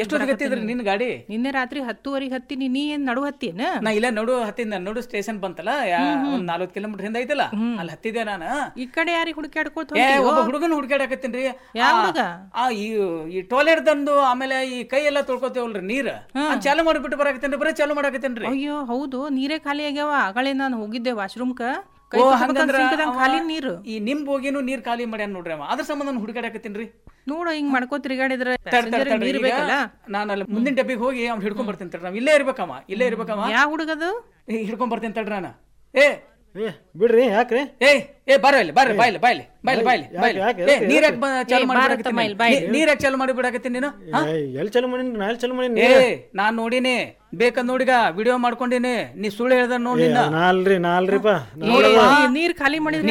ಎಷ್ಟೊತ್ತಿಗೆ ಹತ್ತಿದ್ರಿ ನಿನ್ ಗಾಡಿ? ನಿನ್ನೆ ರಾತ್ರಿ 10:30 ಹತ್ತೀನಿ. ನೀ ಏನ್ ನಡು ಹತ್ತಿನ? ನಾ ಇಲ್ಲ ನಡು ಸ್ಟೇಷನ್ ಬಂತಲ್ಲ, ಒಂದ್ 40 ಕಿಲೋಮೀಟರ್ ಹಿಂದ ಐತಲ್ಲ, ಅಲ್ಲಿ ಹತ್ತಿದ್ದೆ ನಾನು. ಈ ಕಡೆ ಯಾರಿಗೆ ಹುಡುಕಾಡ್ಕೋತ ಒಬ್ಬ ಹುಡುಗನ ಹುಡುಕಾಡಕತ್ತೀನ್ರಿ. ಈ ಟೋಯ್ಲೆಟ್ ತಂದು ಆಮೇಲೆ ಈ ಕೈ ಎಲ್ಲಾ ತೊಳ್ಕೊತೇವಲ್ರಿ ನೀರ್, ಚಾಲು ಮಾಡಿಬಿಟ್ಟು ಬರಾಕತ್ತೇನ್ರಿ. ಬರೀ ಚಾಲು ಮಾಡಾಕತ್ತೇನ್ರಿ. ಅಯ್ಯೋ ಹೌದು, ನೀರೇ ಖಾಲಿ ಆಗ್ಯಾವ. ಆಗಳೇ ನಾನು ಹೋಗಿದ್ದೆ ವಾಶ್ರೂಮ್ಕ. ಖಾಲಿ ನೀರು ಈ ನಿಮ್ ಬೋಗಿನೂ ನೀರ್ ಖಾಲಿ ಮಾಡ್ಯಾನ ನೋಡ್ರಿ. ಅದ್ರ ಸಂಬಂಧ ಹುಡುಕಾಡಕತ್ತೀನ್ರಿ. ನೋಡು ಹಿಂಗ್ ಮಾಡ್ಕೋ ತಿರುಗಾಡಿದ್ರೆ ನಾನು ಅಲ್ಲಿ ಮುಂದಿನ ಡಬ್ಬಿಗೆ ಹೋಗಿ ಅವ್ನು ಹಿಡ್ಕೊಂಡ್ ಬರ್ತೀನಿ ತಡ್ರಿ. ನಾವ್ ಇಲ್ಲೇ ಇರ್ಬೇಕಮ್ಮ. ಯಾವ ಹುಡುಗದು ಹಿಡ್ಕೊಂಡ್ ಬರ್ತೀನಿ ತಡ್ರಿ ನಾನು. ಬಿಡ್ರಿ, ಯಾಕ್ರಿ? ಬರ್ರಿ ನೀರ್ ಯಾಕೆ ಚಾಲು ಮಾಡಿ ಬಿಡಾಕತ್ತೀನಿ ನೀನು? ಎಲ್ಲಿ ಚಾಲು ಮಾಡಿ? ನಾನ್ ನೋಡಿನಿ, ಬೇಕಂದ್ ನೋಡಿಗ ವಿಡಿಯೋ ಮಾಡ್ಕೊಂಡಿನಿ. ನೀ ಸುಳ್ಳು ಹೇಳ್ದ ನೋಡಿ. ನೀರ್ ಖಾಲಿ ಮಾಡಿದ್ರಿ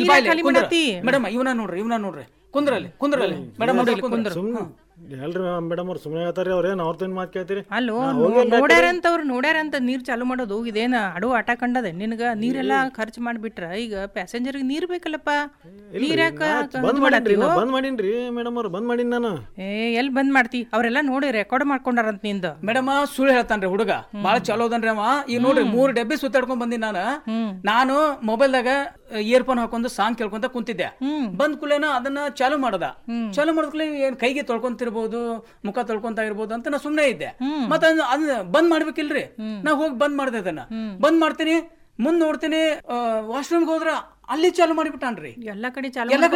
ಮೇಡಮ್. ಇವನ ನೋಡ್ರಿ ಕುಂದ್ರಲ್ಲಿ ಮೇಡಮ್. ಎಲ್ರಿ ಮೇಡಮ್ ಅವ್ರು ಸುಮ್ಮನೆ ಹೇಳ್ತಾರಿ. ಅವ್ರೇನ್ ಅವ್ರದ್ದು ಮಾತು ಕೇಳ್ತೀರಿ? ಅಲ್ಲೋ ನೋಡ್ಯಾರಂತ ನೀರ್ ಚಾಲು ಮಾಡೋದು ಇದೇನ ಅಡು ಆಟ ಕಂಡದೆ ನಿನ್ಗ? ನೀರೆಲ್ಲಾ ಖರ್ಚು ಮಾಡ್ಬಿಟ್ರ ಈಗ ಪ್ಯಾಸೆಂಜರ್ ನೀರ್ ಬೇಕಲ್ಲಪ್ಪ. ನೀರ್ ಬಂದ್ ಮಾಡೀನ್ರಿ ಮೇಡಮ್ ಅವ್ರು. ಬಂದ್ ಮಾಡೀನಿ ನಾನು. ಎಲ್ ಬಂದ್ ಮಾಡ್ತಿ? ಅವ್ರೆಲ್ಲಾ ನೋಡಿ ರೆಕಾರ್ಡ್ ಮಾಡ್ಕೊಂಡಾರಂತ ನಿಂದ. ಮೇಡಮ್ ಸುಳ್ಳು ಹೇಳ್ತಾನ್ರಿ ಹುಡುಗ, ಬಾಳ ಚಲೋ ಅದನ್ರಿ ಅವ. ಈಗ ನೋಡ್ರಿ 3 ಡಬ್ಬಿ ಸುತ್ತಾಡ್ಕೊಂಡ್ ಬಂದಿ ನಾನು ಮೊಬೈಲ್ದಾಗ ಇಯರ್ಫೋನ್ ಹಾಕೊಂಡು ಸಾಂಗ್ ಕೇಳ್ಕೊಂತ ಕುಂತಿದ್ದೆ. ಬಂದ್ ಕೂಲೇನ ಅದನ್ನ ಚಾಲು ಮಾಡಿದ್ಕೂಲೆ ಏನ್ ಕೈಗೆ ತೊಳ್ಕೊಂತಿರ್ಬೋದು, ಮುಖ ತೊಳ್ಕೊಂತ ಇರ್ಬೋದು ಅಂತ ನಾ ಸುಮ್ನೆ ಇದ್ದೆ. ಮತ್ತ ಅದನ್ನ ಬಂದ್ ಮಾಡ್ಬೇಕಿಲ್ರಿ. ನಾ ಹೋಗಿ ಬಂದ್ ಮಾಡ್ದೆ. ಅದನ್ನ ಬಂದ್ ಮಾಡ್ತೀನಿ, ಮುಂದ್ ನೋಡ್ತೀನಿ ವಾಶ್ರೂಮ್ಗೆ ಹೋದ್ರ ಅಲ್ಲಿ ಚಾಲು ಮಾಡಿಬಿಟ್ಟಾನ್ರಿ. ಎಲ್ಲಾ ಕಡೆ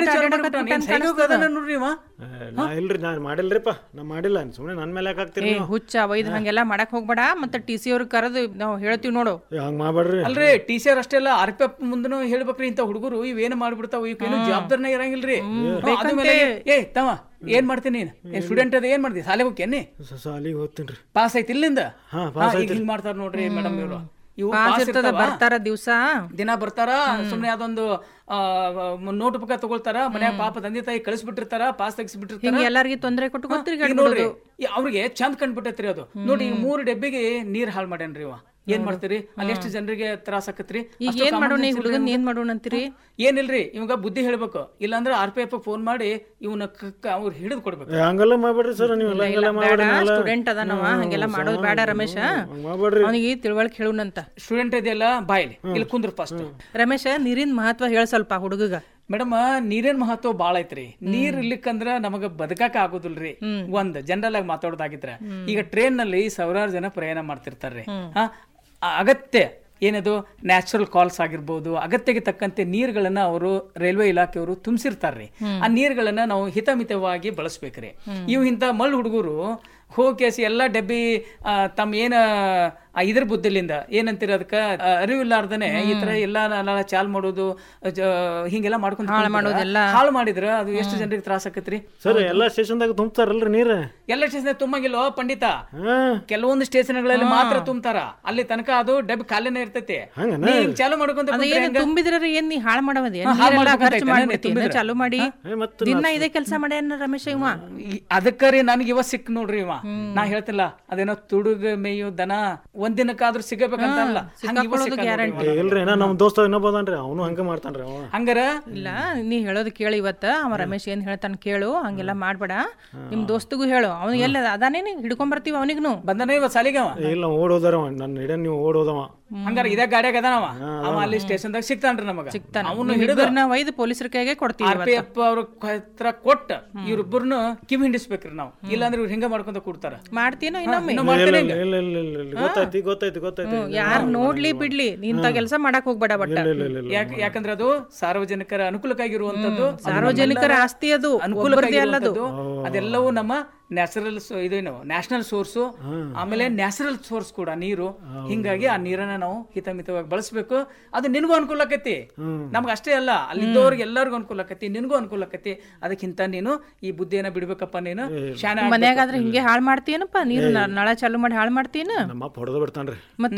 ನೋಡ್ರಿ. ಇಲ್ರಿ ನಾನ್ ಮಾಡಿಲ್ರಿಪ್ಪ, ನಾ ಮಾಡಿಲ್ಲ. ಸುಮ್ನೆ ನನ್ ಮೇಲೆ ಯಾಕಾಗ್ತೀರಿ? ಹುಚ್ಚ ವೈದ್ ಹಂಗೆಲ್ಲಾ ಮಾಡಕ್ ಹೋಗ್ಬೇಡ. ಮತ್ತೆ TC ಅವ್ರ ಕರೆದು ನಾವ್ ಹೇಳ್ತೀವಿ ನೋಡು. ಹಂಗ ಮಾಡ್ಬೇಡ್ರಿ. ಅಲ್ರಿ TC ಅವ್ರ ಅಷ್ಟೇ ಅಲ್ಲ, RPF ಮುಂದನು ಹೇಳ್ಬೇಕ್ರಿ. ಇಂತ ಹುಡುಗರು ಇವೇನು ಮಾಡ್ಬಿಡ್ತಾವ, ಇವಕ್ಕೇನು ಜವಾಬ್ದಾರಿನ ಇರಂಗಿಲ್ರಿ. ತಮ್ಮ ಏನ್ ಮಾಡ್ತೀನಿ? ಸ್ಟೂಡೆಂಟ್ ಅದ ಏನ್ ಮಾಡ್ತೀನಿ? ಶಾಲೆಗೆ ಹೋಗ್ತೇನೆ? ಶಾಲೆಗೆ ಹೋಗ್ತೀನಿ. ಪಾಸ್ ಐತಿ ಇಲ್ಲಿಂದ? ಹಿಂಗ್ ಮಾಡ್ತಾರ ನೋಡ್ರಿ ಮೇಡಮ್ ಇವ್ರು. ಬರ್ತಾರ ದಿನ ಬರ್ತಾರ, ಸುಮ್ನೆ ಅದೊಂದು ನೋಟ್ ಬುಕ್ ತಗೊಳ್ತಾರ. ಮನ್ಯಾಗ ಪಾಪ ತಂದೆ ತಾಯಿ ಕಳಿಸ್ಬಿಟ್ಟಿರ್ತಾರ, ಪಾಸ್ ತೆಗಿಸ್ಬಿಟ್ಟಿರ್ತಾರ. ಎಲ್ಲಾರ್ಗಿ ತೊಂದ್ರೆ ಕೊಟ್ಟು ನೋಡ್ರಿ ಅವ್ರಿಗೆ ಚಂದ ಕಂಡ್ಬಿಟ್ಟೈತ್ರಿ ಅದು. ನೋಡಿ ಈಗ 3 ಡಬ್ಬಿಗೆ ನೀರ್ ಹಾಳ್ ಮಾಡ್ಯಾನ್ರಿ ಇವ. ಏನ್ ಮಾಡ್ತೀರಿ? ಅಲ್ಲಿ ಎಷ್ಟು ಜನರಿಗೆ ತ್ರಾಸ ಆಕತ್ರಿ. ಏನ್ ಮಾಡೋಣ ಹುಡುಗನ್? ಏನ್ ಮಾಡೋಣ ಅಂತೀರಿ? ಏನಿಲ್ರಿ, ಇವಾಗ ಬುದ್ಧಿ ಹೇಳ್ಬೇಕು. ಇಲ್ಲಾಂದ್ರೆ RPF ಫೋನ್ ಮಾಡಿ ಇವನ್ನ ಅವ್ರು ಹಿಡಿದು ಕೊಡ್ಬೇಕು. ಹಂಗೆಲ್ಲ ಮಾಡ್ಬೇಡ್ರಿ ಸರ್. ಸ್ಟೂಡೆಂಟ್ ಅದನವ, ಹಂಗೆಲ್ಲ ಮಾಡೋದು ಬೇಡ ರಮೇಶ. ಅವನಿಗೆ ತಿಳುವಳಿಕೆ ಹೇಳುನಂತ. ಸ್ಟೂಡೆಂಟ್ ಇದೆಯಲ್ಲ, ಬಾಯ್ಲಿ ಇಲ್ಲಿ ಕುಂದ್ರ ಫಸ್ಟ್. ರಮೇಶ, ನೀರಿನ ಮಹತ್ವ ಹೇಳ ಸ್ವಲ್ಪ ಹುಡುಗಗ. ಮೇಡಮ್, ನೀರಿನ ಮಹತ್ವ ಬಾಳ ಐತ್ರಿ. ನೀರ್ ಇರ್ಲಿಕ್ಕಂದ್ರ ನಮಗ ಬದುಕಾಕ ಆಗೋದಿಲ್ರಿ. ಒಂದ್ ಜನರಲ್ ಆಗಿ ಮಾತಾಡೋದಾಗಿದ್ರ, ಈಗ ಟ್ರೈನ್ ನಲ್ಲಿ ಸಾವಿರಾರು ಜನ ಪ್ರಯಾಣ ಮಾಡ್ತಿರ್ತಾರ್ರಿ. ಅಗತ್ಯ ಏನದು ನ್ಯಾಚುರಲ್ ಕಾಲ್ಸ್ ಆಗಿರ್ಬೋದು, ಅಗತ್ಯಕ್ಕೆ ತಕ್ಕಂತೆ ನೀರ್ಗಳನ್ನ ಅವರು ರೈಲ್ವೆ ಇಲಾಖೆಯವರು ತುಂಬಿಸಿರ್ತಾರ್ರಿ. ಆ ನೀರ್ಗಳನ್ನ ನಾವು ಹಿತಮಿತವಾಗಿ ಬಳಸ್ಬೇಕ್ರಿ. ಇವು ಇಂತ ಮಳ್ಳು ಹುಡುಗರು ಹೋಗಿ ಎಲ್ಲಾ ಡಬ್ಬಿ ತಮ್ಮ ಏನ ಇದ್ರ ಬುದ್ಧಿಲಿಂದ ಏನಂತೀರ ಅದಕ್ಕ ಅರಿವಿಲ್ಲಾರ್ದನೆ ಈ ತರ ಎಲ್ಲಾ ಚಾಲ್ ಮಾಡೋದು, ಹಿಂಗೆಲ್ಲಾ ಮಾಡ್ಕೊಂಡ್ ಹಾಳು ಮಾಡಿದ್ರ ಅದು ಎಷ್ಟು ಜನರಿಗೆ ತ್ರಾಸ ಆಕತ್ರಿ. ಸರ್ ಎಲ್ಲಾ ಸ್ಟೇಷನ್ದಾಗ ತುಂಬ್ತಾರಲ್ರಿ ನೀರ್? ಎಲ್ಲಾ ಸ್ಟೇಷನ್ ತುಂಬಂಗಿಲ್ಲೋ ಪಂಡಿತ. ಕೆಲವೊಂದು ಸ್ಟೇಷನ್ಗಳಲ್ಲಿ ಮಾತ್ರ ತುಂಬ್ತಾರ. ಅಲ್ಲಿ ತನಕ ಅದು ಡಬ್ಬಿ ಖಾಲಿನೇ ಇರ್ತೈತಿ. ಚಾಲು ಮಾಡ್ಕೊಂತ ತುಂಬಿದ್ರ ಏನ್ ನೀ ಹಾಳು ಮಾಡೋದೇ? ಚಾಲು ಮಾಡಿ ದಿನ ಇದೇ ಕೆಲಸ ಮಾಡ್ಯಾನ ರಮೇಶ್ ಇವ. ಅದಕ್ಕರಿ ನನ್ಗೆ ಇವ ಸಿಕ್ ನೋಡ್ರಿ. ಇವ ನಾ ಹೇಳ್ತಿಲ್ಲ, ಅದೇನೋ ತುಡುಗ ಮೇಯೋ ದನ ಒಂದಿನಕ್ಕಾದ್ರೂ ಸಿಗಬೇಕಂತಲ್ಲ. ಇಲ್ರಿ ನಮ್ ದೋಸ್ತ ಇನ್ನೊಬ್ಬದನ್ರಿ, ಅವನು ಹಂಗ ಮಾಡ್ತಾನ್ರಿ. ಹಂಗಾರ ಇಲ್ಲ, ನೀ ಹೇಳೋದು ಕೇಳಿ ಇವತ್ತ. ಅವ ರಮೇಶ್ ಏನ್ ಹೇಳ್ತಾನ ಕೇಳು, ಹಂಗೆಲ್ಲಾ ಮಾಡ್ಬೇಡ. ನಿಮ್ ದೋಸ್ತಿಗೂ ಹೇಳು. ಅವ್ನು ಎಲ್ಲ ಅದಾನೇ ಹಿಡ್ಕೊಂಡ್ ಬರ್ತೀವಿ. ಅವನಿಗ್ನು ಬಂದನ ಇವ ಸಾಲಿಗೆ. ಇಲ್ಲ ಓಡೋದವ, ನನ್ನ ಹಿಡಿಯ ನೀವು ಓಡೋದವ. ಹಂಗಾರ ಇದೇ ಗಾಡಿಯಾಗ ಅದಾನವ. ಅವ ಅಲ್ಲಿ ಸ್ಟೇಷನ್ದಾಗ ಸಿಗ್ತಾನ್ರಿ ನಮಗ. ಅವನು ಹಿಡಿದ್ರನ್ನ ಒಯ್ದು ಪೊಲೀಸರ ಕೈಗೆ ಕೊಡ್ತೀವಿ. RPF ಅವ್ರ ಹತ್ರ ಕೊಟ್ಟ ಇವ್ರಿಬ್ಬರನ್ನು ಕಿವಿ ಹಿಂಡಿಸ್ಬೇಕ್ರಿ ನಾವು. ಇಲ್ಲಾಂದ್ರೆ ಇವ್ರು ಹಿಂಗ ಮಾಡ್ಕೊಂತ ಕೂಡ್ತಾರ. ಮಾಡ್ತೀನೋ ಇನ್ನೊಮ್ಮೆ? ಗೊತ್ತಾಯ್ತು. ಯಾರು ನೋಡ್ಲಿ ಬಿಡ್ಲಿ, ಇಂತ ಕೆಲಸ ಮಾಡಕ್ ಹೋಗ್ಬೇಡ. ಬಟ್ ಯಾಕಂದ್ರೆ ಅದು ಸಾರ್ವಜನಿಕರ ಅನುಕೂಲಕ್ಕಾಗಿರುವಂತದ್ದು, ಸಾರ್ವಜನಿಕರ ಆಸ್ತಿ. ಅದು ಅನುಕೂಲದ್ದು. ಅದೆಲ್ಲವೂ ನಮ್ಮ ನ್ಯಾಚುರಲ್ ಇದೇನು ನ್ಯಾಷನಲ್ ಸೋರ್ಸು, ಆಮೇಲೆ ನ್ಯಾಚುರಲ್ ಸೋರ್ಸ್ ಕೂಡ ನೀರು. ಹಿಂಗಾಗಿ ಆ ನೀರನ್ನ ನಾವು ಹಿತಮಿತವಾಗಿ ಬಳಸಬೇಕು. ಅದು ನಿನಗೂ ಅನುಕೂಲ ಆಕತಿ, ನಮ್ಗೆ ಅಷ್ಟೇ ಅಲ್ಲ, ಅಲ್ಲಿದ್ದವ್ರಿಗೆ ಎಲ್ಲರಿಗೂ ಅನುಕೂಲ ಆಕತಿ, ನಿನಗೂ ಅನುಕೂಲ ಆಕತಿ. ಅದಕ್ಕಿಂತ ನೀನು ಈ ಬುದ್ಧಿಯನ್ನ ಬಿಡ್ಬೇಕಪ್ಪ. ನೀನು ಮನ್ಯಾಗಾದ್ರೆ ಹಿಂಗೆ ಹಾಳು ಮಾಡ್ತೀನಪ್ಪ, ನೀರು ನಳ ಚಾಲು ಮಾಡಿ ಹಾಳು ಮಾಡ್ತೀನ. ಮತ್ತ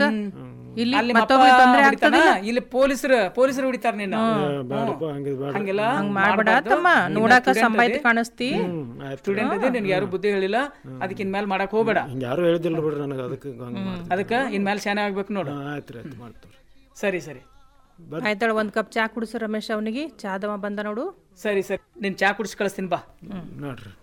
ಇಲ್ಲಿ ಪೊಲೀಸರು ಹೊಡಿತಾರ ನಿನ್ನ. ಹಂಗೆಲ್ಲ ಮಾಡ್ಬೇಡ ತಮ್ಮ, ನೋಡಾಕ ಸಂಬಾಯ್ತು ಕಾಣಿಸ್ತಿ. ಸ್ಟೂಡೆಂಟ್ ಅದೇ, ನಿನ್ಗೆ ಯಾರು ಬುದ್ಧಿ ಹೇಳಿಲ್ಲ, ಅದಕ್ಕೆ ಇನ್ಮೇಲೆ ಮಾಡಕ್ ಹೋಗ್ಬೇಡ. ಯಾರು ಹೇಳಿದಿಲ್ಲ ಬಿಡ್ರಿ ನನಗೆ. ಅದಕ್ಕೆ ಇನ್ಮೇಲೆ ಶಾನೆ ಆಗ್ಬೇಕು ನೋಡು. ಸರಿ ಆಯ್ತಾಳ. ಒಂದ್ ಕಪ್ ಚಾ ಕುಡಿಸು ರಮೇಶ್. ಅವನಿಗೆ ಚಾದವ ಬಂದ ನೋಡು. ಸರಿ ನಿನ್ ಚಾ ಕುಡಿಸಿ ಕಳಿಸ್ತೀನಿ ಬಾ. ನೋಡ್ರಿ.